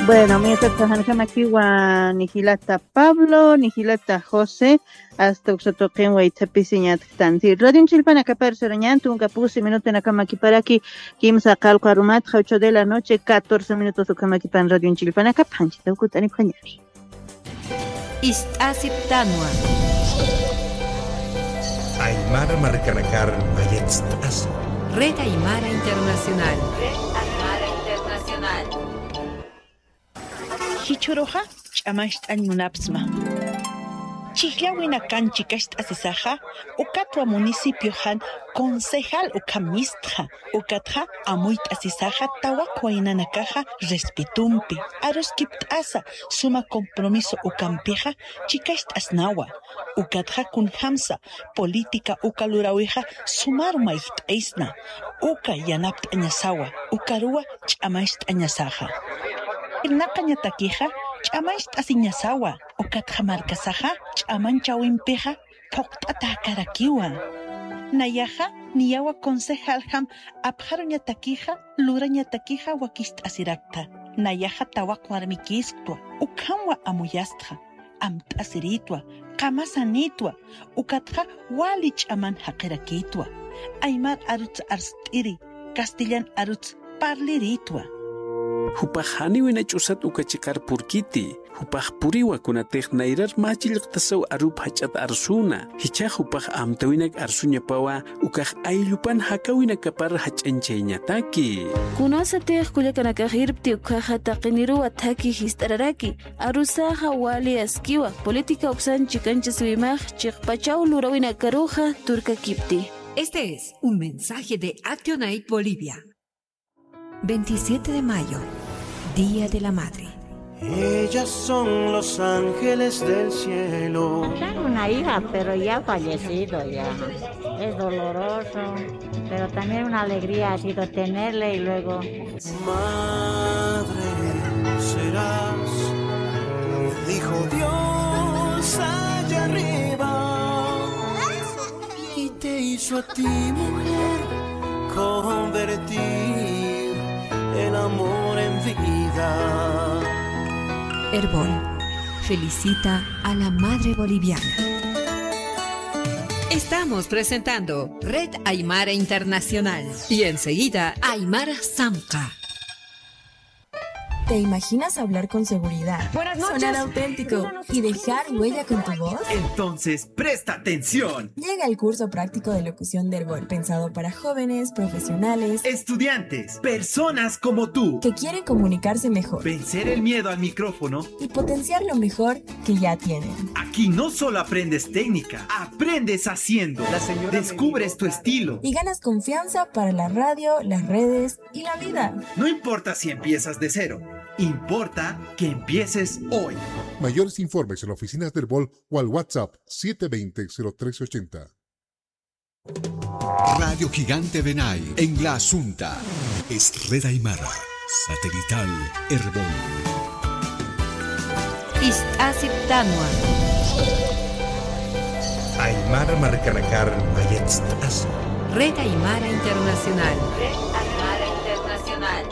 Bueno, mientras trabajamos aquí, Nihilata Pablo, Nihilata José, hasta Uxotoquen, Waitapiseñat, Tanti. Radio Chilpan, acá para Sarañanto, un capusi, minuto en acá para aquí, Kim Sakal, Karumat, 8 de la noche, 14 minutos, aquí para Radio Chilpan, acá Panchita, Ukutani Pañari. Istasiptanua. Aymara Marcanacar, Mayetstas. Red Aymara Internacional. Red Aymara Internacional. Hichuruja, ch'amasht'an munapsma. Chihlawina kanchikasht asisaja, ukatwa municipio han concejal ukamistja, ukatja amuit asisaja tawakwaina nakaja respetumpi. Aroskipt asa, suma compromiso ukampija, chikasht asnawa. Ukatja kun hamsa, política ukalurawiha, sumar maicht eisna. Uka yanapt añasawa, ukarua ch'amasht añasaja. Naqañatakija, ch'amasht asiñasawa, ukatja markasaja, ch'aman chawinpija, poqt'ata karakiwa. Nayaja, niyawa concejal ham, apjaroñatakija, lurañatakija wakist asirakta. Nayaja tawak warmikistwa, ukamwa amuyastja, amt'asiritwa, qamasanitwa, ukatja wali ch'aman haqirakitwa. Aymar arutz arst'iri, Castellan arutz parliritwa. Hupajani winachusat ukachikar purkiti. Hupaj puriwa kunatej nairar machilqtasaw arup hachat arsuna. Hicha hupaj amtawinak arsunya pawa ukaj aylupan hakawina kapar hachanchayñataki. Kunasatej kuyakanakajirpti ukaja taqiniru ataki histararaki. Arusaja wali askiwa. Política uksan chikanchas wimaj chiqpachaw lurawina karuja turka kipti. Este es un mensaje de Action Aid Bolivia. 27 de mayo, Día de la Madre. Ellas son los ángeles del cielo. Tengo una hija, pero ya ha fallecido ya. Es doloroso, pero también una alegría ha sido tenerle y luego... Madre serás, dijo Dios allá arriba. Y te hizo a ti, mujer, convertir el amor en vida. Herbol felicita a la madre boliviana. Estamos presentando Red Aymara Internacional y enseguida Aymara Samca. ¿Te imaginas hablar con seguridad? Buenas noches. Sonar auténtico y dejar huella con tu voz. Entonces, presta atención. Llega el curso práctico de locución de Herbol, pensado para jóvenes, profesionales, estudiantes, personas como tú, que quieren comunicarse mejor, vencer el miedo al micrófono y potenciar lo mejor que ya tienen. Aquí no solo aprendes técnica, aprendes haciendo. Descubres tu estilo y ganas confianza para la radio, las redes y la vida. No importa si empiezas de cero. Importa que empieces hoy. Mayores informes en las oficinas del Herbol o al WhatsApp 720-0380. Radio Gigante Benay en La Asunta. Es Red Aymara. Satelital Herbol. Istasiptanua. Aymara Marcanacar Mayetstas. Red Aymara Internacional. Red Aymara Internacional.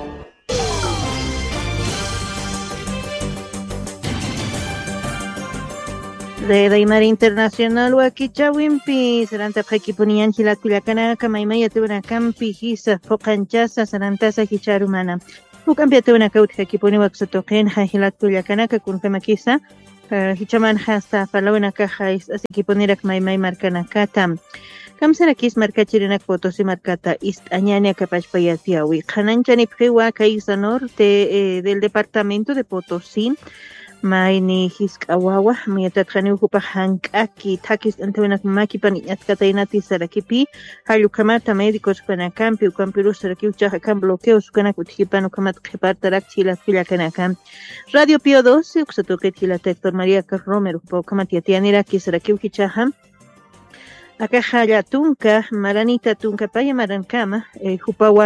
Red Aymara Internacional Wakichawimpi Saranta Pakipunian Hilakulakana Kamaimaya Tuna Campi Hisa Fokanchasa Sarantasa Hicharumana Ukampia Tuna Kaut Hakipuni Waxotoken Hilakulakana Kunkamakisa Hichaman Hasta Palawna Kahais Asikiponerak Maimai Markanakatam Kamsarakis Markachirinak Potosi Markata Ist Añania Capachpayatiawi Hananchani Priwa Caisa Norte del departamento de Potosí Maini hiskawawa miatatkani uhupa hankaki takis antewinak makipan yatkatainati sarakipi halukamata médicos panacampi ukampiru saraki uchahakan bloqueos ukanak utjipan ukamat qhipartarak chilafilakanakam Radio Pío 12 uksatoket Héctor María Romero ukamat yatianiraki saraki ukichaham Akaja tunka maranita tunka paya marankama hupawa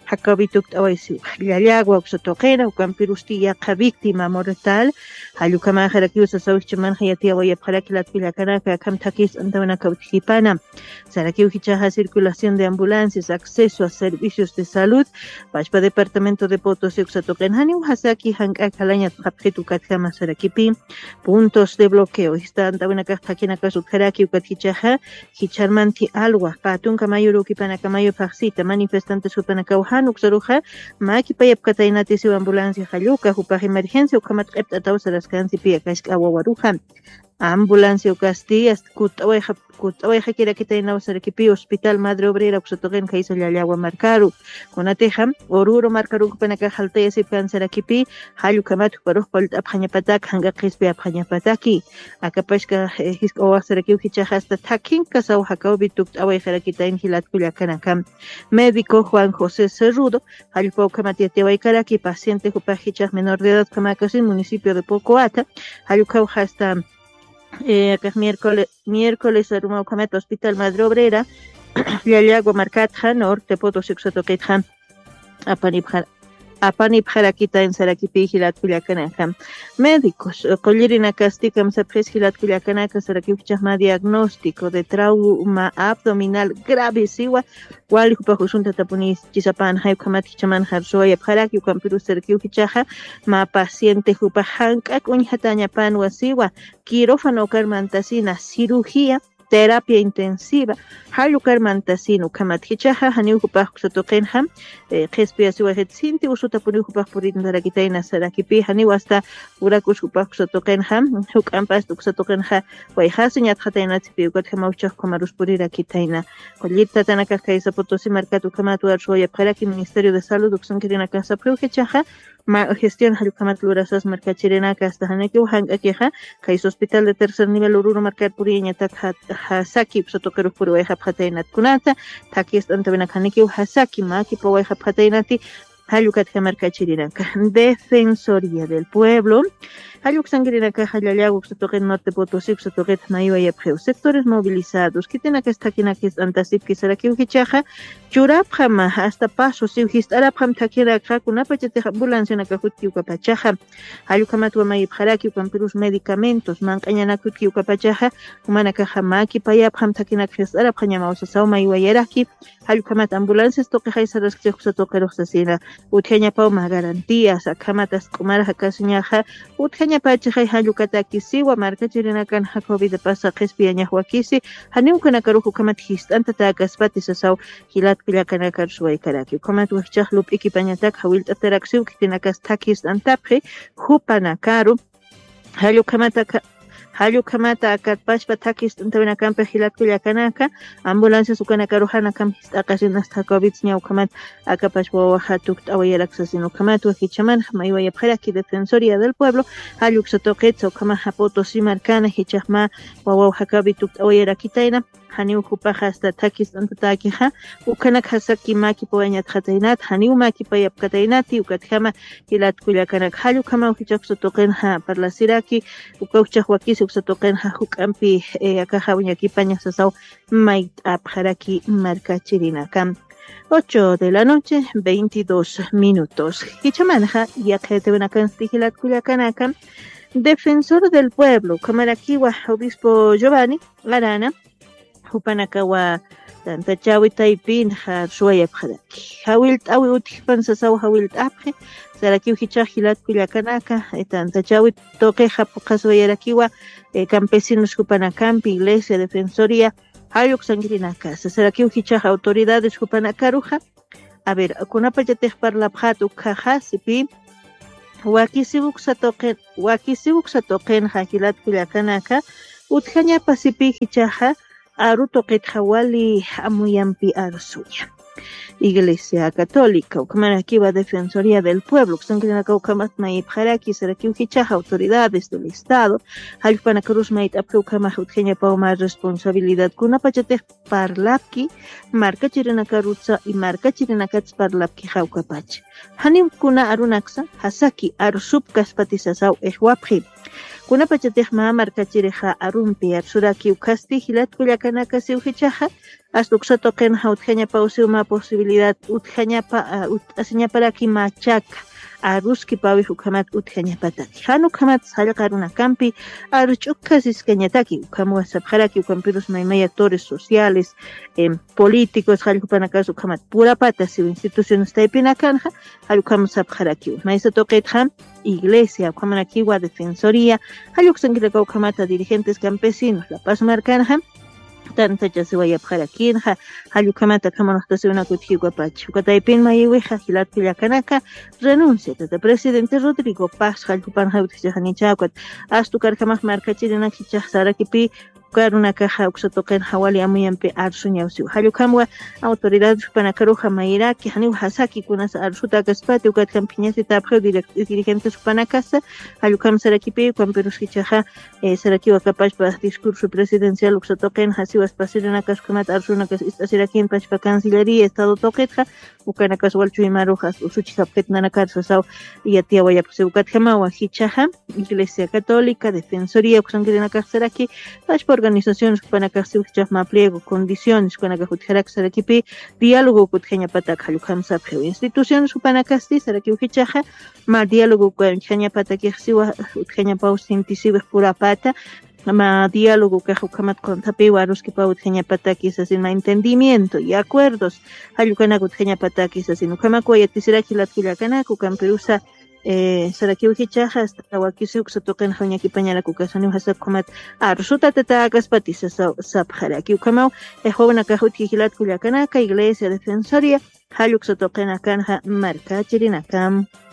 Jacobituk Awaisu, Yayagua, Sotoquera, Campirustilla, víctima mortal, Hayukama Harakiusa Sauchaman Hayatia, Parakila Pilacanaca, Camtakis, Antona Cautipana, Sarakiu Hichaja, circulación de ambulancias, acceso a servicios de salud, Pashpa Departamento de Potosí, Sotoquen, Haniu Hasaki, Hanka Kalaña, Japketu Katkama Sarakipi, puntos de bloqueo, está Antona Kakina Kasukaraki, Ukathichaja, Hicharmanti Alwa, Patun Kamayuru Kipana Kamayo Paxita, manifestantes Upanakauja. Nuxaruja, Maki Payap Katainati su ambulancia Jaluka, Jupa emergencia, Ukamat Reptatausa las Cancipia, Kashkawaruja, ambulancia Castillas, Kutaweja quiera que te Nausarakipi, Hospital Madre Obrera, Uxatogen, Kaisa Yayagua Marcaru, Conateja, Oruro Marcaru, Panaka Jaltea, Sipan Sarakipi, Halukamat, Paruspal, Abhañapatak, Hanga Crispe, Abhañapataki, Akapashka, Hiskoa Sarakiu, Hichahasta Takin, Kasau Hakabituk, Awejarakita en Hilat Kuyakanakam, médico Juan José Cerrudo, Halipau Kamatiate Waikaraki, paciente Jupajichas menor de edad, Kamakasin, municipio de Pocoata, Halukau hasta miércoles Arumau Kamat, Hospital Madre Obrera, Yayagua Marcatja, Norte Potosí, Xotoquetja, Apanipjarakita en Sarakipi, Hilat Kuyakanaka. Médicos, Collerina Casticam, Sapres, Hilat Kuyakanaka, Sarakipichasma, diagnóstico de trauma abdominal grave, Siwa, Walihupa Jusunta Tapunis, Chisapan, Haikamat, Chaman, Harsoya, Paraki, Campiru, Serkiukichaja, Ma paciente Jupahanka, Kunjataña Panua, Siwa, quirófano, carmantasina, cirugía, terapia intensiva, Halukar Mantasino, Kamathichaha, Haniupa, Sotokenham, Gespia Suajet Sinti, Usutapunihupa Purindarakitaina, Sarakipi, Haniwasta, Urakus Hupak Sotokenham, Hukampas, Tuxatokenha, Waihasin at Hatainatipi, Gothamaucha, Comarus Purirakitaina, Colita Tanaka Kaisa Potosi Marcatu Kamatu Arsoya, Paraki, Ministerio de Salud, Uxankirina Casa Prukechaha, gestión Halukamat Lurasas Marcachirena hasta Haneki Hankakeja, Kais Hospital de tercer nivel Ururo Marcar Puriña Hasaki, Sotokeru Purueja Pateinat Kunata, Takis Antavena Haneki Hasaki, Maki Poeja Pateinati, Halukat Marcachirina, Defensoría del Pueblo, Haluk Sangrinaka, Hayayagu, Sotoket Norte Potosí, Sotoket Mayo y Apreu, sectores movilizados, Kitenaka Stakinakis Antasip Kisaraki Ukichaja, Churapjama, hasta Paso, Siujist Arabham Takira Krakunapachete Ambulancia Nakahuti Ukapachaja, Halukamatu Mayipharaki, Campirus Medicamentos, Mankanyanakuti Ukapachaja, Humanakaja Maki Payabham Takinakis Arabhanyama Sauma y Wayaraki, Halukamat Ambulancias Tokeja y Saraskio Sotokerosasina, Utjanya Pauma Garantías, Akamatas Kumara Hakasuñaja, Utjanya Pachajai Halukataki Siwa, Marcachirinakan Hakobi de Pasa Kespiaña Huakisi, Haniukanakaruhu Kamatist, Antatakas Patisasau, Hilat Pilakanakar Suaikaraki, Komat Wachahlup Ikipañatak, Hawilt Ataraxiu, Kitinakas Takis Antapre, Hupanakaru, Halukamata Akatpashpa Takis Antavinakampe Hilat Pilakanaka, Ambulancias Ukanakaruhana Kamis Akasin hasta COVID Ñaukamat, Akapashwa Hatuk Awayaraxasino Kamatu, Hichaman, Mayuaya Paraki, Defensoría del Pueblo, Haluxatoquetzo, Kamahapoto Simarcana, Hichahma, Wawa Hakabituk Awayarakitaina, Haniu Hupaja hasta Takis Antatakiha, Ukanak Hasaki Maki Poañat Hatainat, Haniu Maki Payap Katainati, Ukatkama, Hilat Kulakanak Halukama, Hichaksotokenha, Parlasiraki, Ukauchahuakis, Uxatokenha, Hukampi, Akaja Uñaki Paña Sasau, Mait Abharaki, Marcachirinakam. 8 de la noche, 22 minutos. Hichamanja, Yakete Benakansti, Hilat Kulakanakam, Defensor del Pueblo, Kamarakiwa, Obispo Giovanni, Arana, Hupanakawa Tantachawi Taipin Harsuaya Paraki. Hawilt Awi Utipan Sasau Hawilt Apre, Saraki Hichahilat Kuyakanaka, Tantachawi Toque Japokasuayarakiwa, Campesinos Hupanakampi, Iglesia, Defensoría, Hayuk Sangrinaka, Saraki Hichaj, Autoridades Hupanakaruja. A ver, Kunapayatech Parlabhatu Kahasipi, Wakisibuk Satoken Hakilat Kuyakanaka, Utjanya Pasipi Hichaja, Aruto Ketjawali Amuyampi Arsuya. Iglesia Católica, Ukamarakiwa Defensoría del Pueblo, Xangrina Ukamat Maip Haraki, Saraki Hichaja, autoridades del Estado, Halpana Cruz Mait Apukama Utjenya Pauma responsabilidad Kunapachate Parlapki, Marca Chirena Karutza y Marca Chirena Kats Parlapki Haukapach. Hanim Kuna Arunaxa, Hasaki Arsup Kaspatisasau Ehwapri. Kunapachatej markachireja arumpi arsuraki ukasti hilat kullakanaka siuhichaja hasta uksatoqenja utjañapa usiuma posibilidad utjañapa asiñaparaki machaka aruski pawi hukamat utjañapataki hanukamat sallqaruna kampi aruch'ukasis kañataki ukamuwa sabjaraki ukampirus maymay actores sociales políticos hallqupanakas ukamat purapata siu instituciones taypinakanja hallqamu sabjaraki maysa toqetja iglesia ukamanakiwa defensoría hallqsankilaqa ukamata dirigentes campesinos La Paz markanja tanta chasiwaya pjarakinja hallukamata kamonaqtasiuna kuthiwapach ukataypin mayiwiqa hilat pillakanaka renuncia tata presidente Rodrigo Paz hallkupanqa utijanichakwat astu karkamaq markachirinaq hichaq sarakipi karuna caja uxatoqen hawali amuyampi arsuñawsi hallukamwa autoridad panakaruja mayraki hani hasaki kunas arsuta kaspati ukatkan piñasi tapjeu dirigentes panakasa hallukam sarakipi kwamperus hichaja sarakiwa kapashpa discurso presidencial uxatoqen hasiwas pasirina kaskumat arsunakas istasirakin pashpa cancillería estado toqetja ukanakas walchuimarujas usuchikapket nanakarsasaw yatia wayapse ukatkamawa hichaja iglesia católica defensoría uxankirinakaj saraki pashpa organizaciones panakasi uchama pliego condiciones panakajutjarak sarakipi diálogo kutjañapatak hallukhamsapje instituciones panakasti saraki uhichaja ma diálogo kutjañapatak siwa utjañapaus sintisiwe purapata ma diálogo kajukamat kontapiwa ruskipa utjañapatakis asin ma entendimiento y acuerdos hallukana kutjañapatakis asin ukamakwa yatisiraki latkullakanaku kamperusa saraki uhichaja hasta wakisi uksatoqen hawñaki pañalaku kasani hasa kumat arsuta tatakas patisa sabjaraki ukamaw joven akahuti hilat kullakanaka iglesia defensoría halluk satoqen akanja markachirinakam